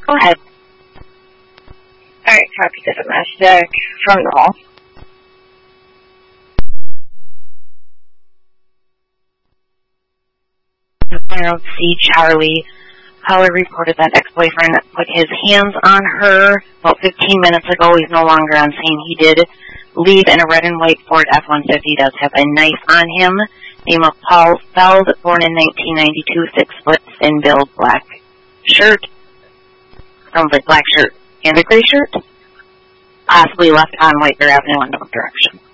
Go ahead. Alright, copy the domestic from the hall. C. Charlie. Caller reported that ex-boyfriend put his hands on her about 15 minutes ago. He's no longer on scene. He did leave in a red and white Ford F-150. Does have a knife on him. Name of Paul Feld, born in 1992, 6 foot, thin build, black shirt. Sounds like black shirt and a gray shirt. Possibly left on White Bear Avenue in no direction.